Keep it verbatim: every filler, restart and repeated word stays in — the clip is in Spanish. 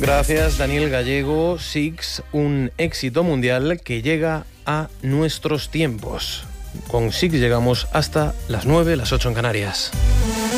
Gracias, Daniel Gallego. Six, un éxito mundial que llega a nuestros tiempos. Con Six llegamos hasta las nueve, las ocho en Canarias.